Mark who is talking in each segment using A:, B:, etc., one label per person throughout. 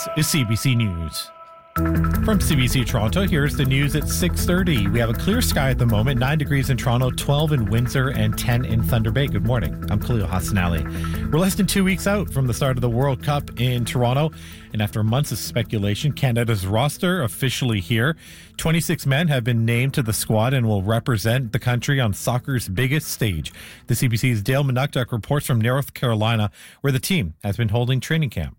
A: is CBC News. From CBC Toronto, here's the news at 6:30. We have a clear sky at the moment, 9 degrees in Toronto, 12 in Windsor, and 10 in Thunder Bay. Good morning. I'm Khalil Hassanali. We're less than 2 weeks out from the start of the World Cup in Toronto, and after months of speculation, Canada's roster officially here. 26 men have been named to the squad and will represent the country on soccer's biggest stage. The CBC's Dale Manukduk reports from North Carolina, where the team has been holding training camp.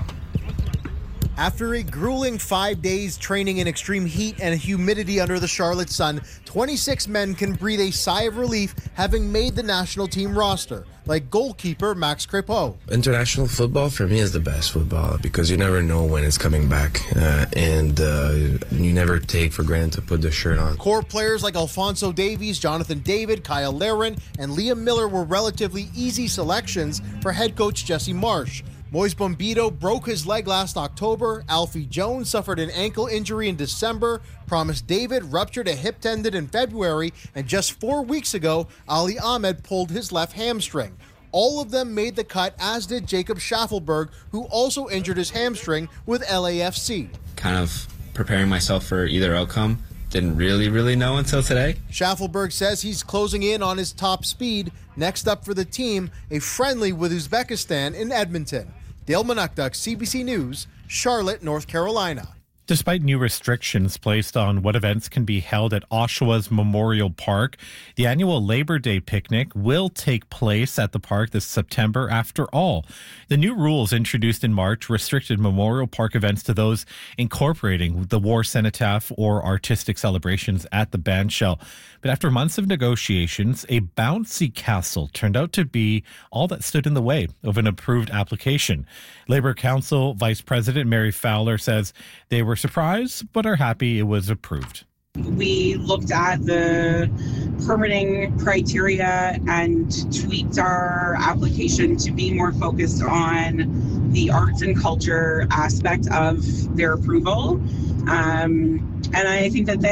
B: After a grueling 5 days training in extreme heat and humidity under the Charlotte sun, 26 men can breathe a sigh of relief having made the national team roster, like goalkeeper Max Crépeau.
C: International football for me is the best football because you never know when it's coming back and you never take for granted to put the shirt on.
B: Core players like Alphonso Davies, Jonathan David, Kyle Larin, and Liam Miller were relatively easy selections for head coach Jesse Marsch. Moise Bombito broke his leg last October. Alfie Jones suffered an ankle injury in December. Promise David ruptured a hip tendon in February. And just 4 weeks ago, Ali Ahmed pulled his left hamstring. All of them made the cut, as did Jacob Schaffelberg, who also injured his hamstring with LAFC.
D: Kind of preparing myself for either outcome. Didn't really know until today.
B: Schaffelberg says he's closing in on his top speed. Next up for the team, a friendly with Uzbekistan in Edmonton. Dale Manukduk, CBC News, Charlotte, North Carolina.
A: Despite new restrictions placed on what events can be held at Oshawa's Memorial Park, the annual Labor Day picnic will take place at the park this September after all. The new rules introduced in March restricted Memorial Park events to those incorporating the war cenotaph or artistic celebrations at the bandshell. But after months of negotiations, a bouncy castle turned out to be all that stood in the way of an approved application. Labour Council Vice President Mary Fowler says they were surprised but are happy it was approved.
E: We looked at the permitting criteria and tweaked our application to be more focused on the arts and culture aspect of their approval. And I think that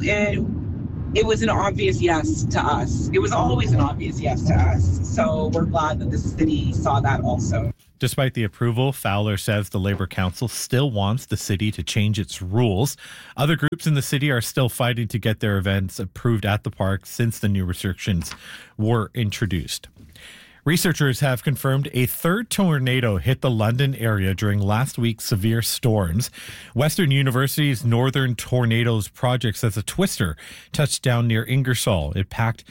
E: it was an obvious yes to us. It was always an obvious yes to us. So we're glad that the city saw that also.
A: Despite the approval, Fowler says the Labour Council still wants the city to change its rules. Other groups in the city are still fighting to get their events approved at the park since the new restrictions were introduced. Researchers have confirmed a third tornado hit the London area during last week's severe storms. Western University's Northern Tornadoes Project says a twister touched down near Ingersoll. It packed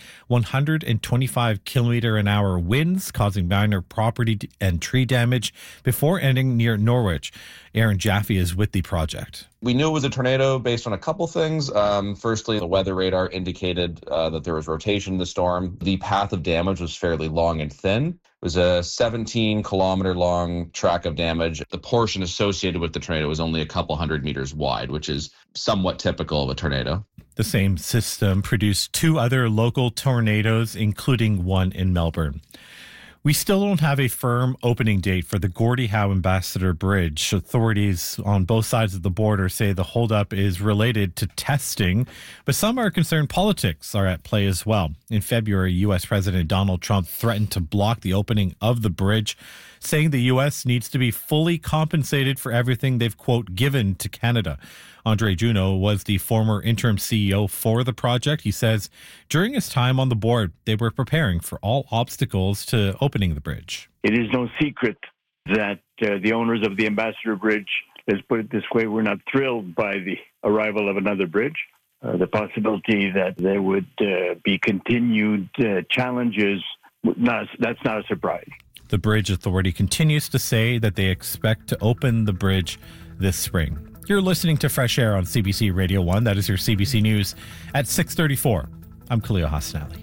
A: 125 km/h winds, causing minor property and tree damage before ending near Norwich. Aaron Jaffe is with the project.
F: We knew it was a tornado based on a couple things. Firstly, the weather radar indicated that there was rotation in the storm. The path of damage was fairly long and thin. It was a 17-kilometer long track of damage. The portion associated with the tornado was only a couple hundred meters wide, which is somewhat typical of a tornado.
A: The same system produced 2 other local tornadoes, including one in Melbourne. We still don't have a firm opening date for the Gordie Howe Ambassador Bridge. Authorities on both sides of the border say the holdup is related to testing, but some are concerned politics are at play as well. In February, U.S. President Donald Trump threatened to block the opening of the bridge, saying the U.S. needs to be fully compensated for everything they've, quote, given to Canada. Andre Juneau was the former interim CEO for the project. He says during his time on the board, they were preparing for all obstacles to opening the bridge.
G: It is no secret that the owners of the Ambassador Bridge, let's put it this way, were not thrilled by the arrival of another bridge. The possibility that there would be continued challenges, that's not a surprise.
A: The Bridge Authority continues to say that they expect to open the bridge this spring. You're listening to Fresh Air on CBC Radio 1. That is your CBC News at 6:34. I'm Khalil Hassanali.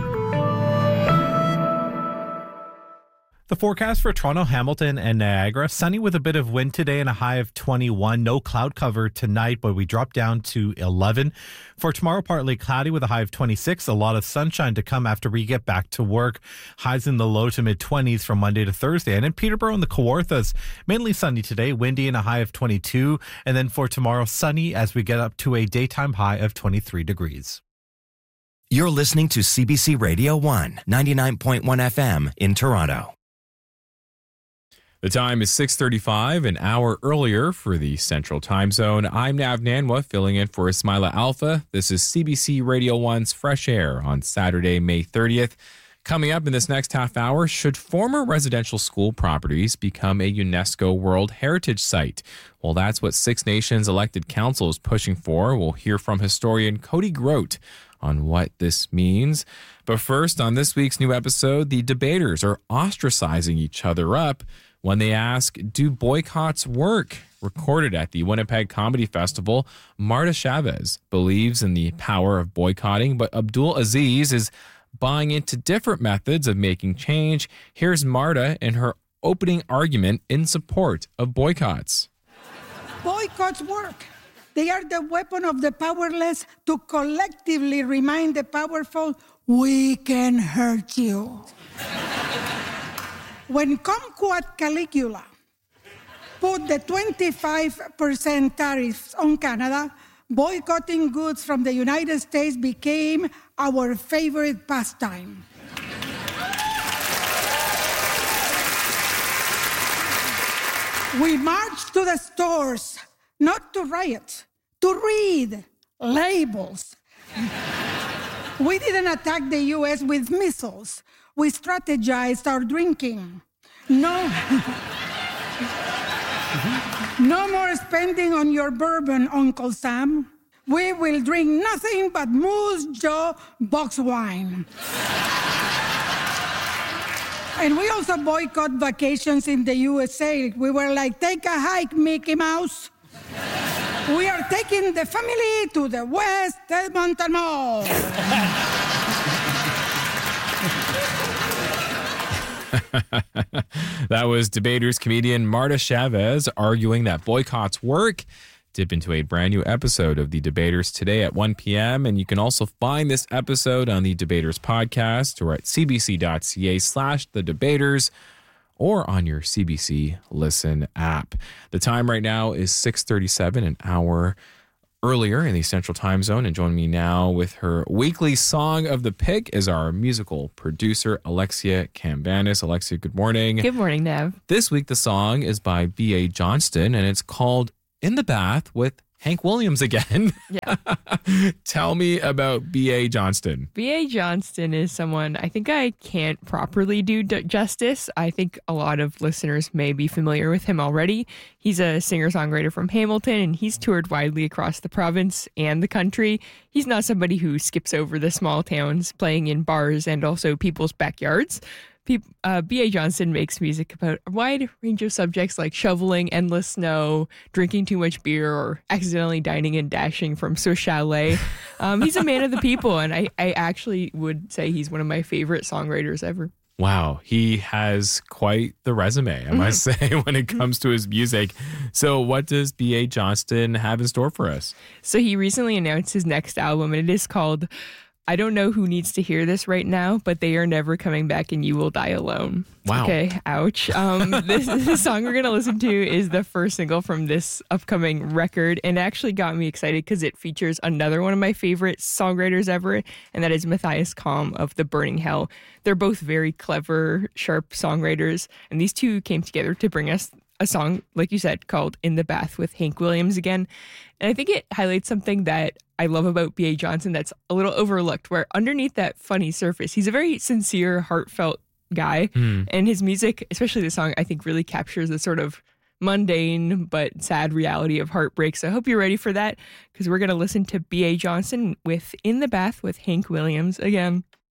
A: The forecast for Toronto, Hamilton, and Niagara, sunny with a bit of wind today and a high of 21. No cloud cover tonight, but we drop down to 11. For tomorrow, partly cloudy with a high of 26. A lot of sunshine to come after we get back to work. Highs in the low to mid-20s from Monday to Thursday. And in Peterborough and the Kawarthas, mainly sunny today, windy and a high of 22. And then for tomorrow, sunny as we get up to a daytime high of 23 degrees.
H: You're listening to CBC Radio 1, 99.1 FM in Toronto.
I: The time is 6:35, an hour earlier for the Central Time Zone. I'm Nav Nanwa, filling in for Ismaila Alpha. This is CBC Radio 1's Fresh Air on Saturday, May 30th. Coming up in this next half hour, should former residential school properties become a UNESCO World Heritage Site? Well, that's what Six Nations elected council is pushing for. We'll hear from historian Cody Grote on what this means. But first, on this week's new episode, the debaters are ostracizing each other up when they ask, do boycotts work? Recorded at the Winnipeg Comedy Festival, Marta Chavez believes in the power of boycotting, but Abdul Aziz is buying into different methods of making change. Here's Marta in her opening argument in support of boycotts.
J: Boycotts work. They are the weapon of the powerless to collectively remind the powerful, we can hurt you. When Kumquat Caligula put the 25% tariffs on Canada, boycotting goods from the United States became our favorite pastime. We marched to the stores, not to riot, to read labels. We didn't attack the U.S. with missiles. We strategized our drinking. No more spending on your bourbon, Uncle Sam. We will drink nothing but Moose Jaw box wine. And we also boycott vacations in the USA. We were like, take a hike, Mickey Mouse. We are taking the family to the West Edmonton Mall.
I: That was debaters comedian Marta Chavez arguing that boycotts work. Dip into a brand new episode of The Debaters today at 1 p.m. And you can also find this episode on the Debaters podcast or at cbc.ca/The Debaters or on your CBC Listen app. The time right now is 6:37, an hour earlier in the Central Time Zone. And joining me now with her weekly Song of the Pick is our musical producer, Alexia Cambanis. Alexia, good morning.
K: Good morning, Nev.
I: This week, the song is by B.A. Johnston, and it's called In the Bath with Hank Williams again.
K: Yeah.
I: Tell me about B.A. Johnston.
K: B.A. Johnston is someone I think I can't properly do justice. I think a lot of listeners may be familiar with him already. He's a singer-songwriter from Hamilton, and he's toured widely across the province and the country. He's not somebody who skips over the small towns, playing in bars and also people's backyards. B.A. Johnston makes music about a wide range of subjects like shoveling endless snow, drinking too much beer, or accidentally dining and dashing from Swiss Chalet. He's a man of the people, and I actually would say he's one of my favorite songwriters ever.
I: Wow, he has quite the resume, I must say, when it comes to his music. So what does B.A. Johnston have in store for us?
K: So he recently announced his next album, and it is called I Don't Know Who Needs to Hear This Right Now, but They Are Never Coming Back and You Will Die Alone.
I: Wow.
K: Okay, ouch. This song we're going to listen to is the first single from this upcoming record, and it actually got me excited because it features another one of my favorite songwriters ever, and that is Matthias Kalm of The Burning Hell. They're both very clever, sharp songwriters, and these two came together to bring us a song, like you said, called In the Bath with Hank Williams again. And I think it highlights something that I love about B.A. Johnston that's a little overlooked, where underneath that funny surface, he's a very sincere, heartfelt guy. And his music, especially the song, I think really captures the sort of mundane but sad reality of heartbreak. So I hope you're ready for that, because we're going to listen to B.A. Johnston with In the Bath with Hank Williams again.